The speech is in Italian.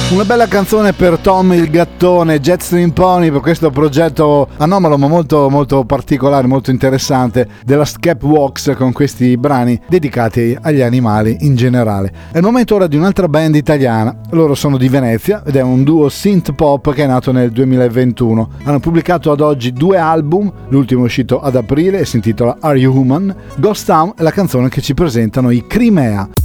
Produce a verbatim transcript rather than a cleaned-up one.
Una bella canzone per Tom il gattone, Jetstream Pony, per questo progetto anomalo ma molto molto particolare, molto interessante della Skep Walks, con questi brani dedicati agli animali in generale. È il momento ora di un'altra band italiana. Loro sono di Venezia ed è un duo synth pop che è nato nel duemilaventuno. Hanno pubblicato ad oggi due album, l'ultimo è uscito ad aprile e si intitola Are You Human? Ghost Town è la canzone che ci presentano i Crimea.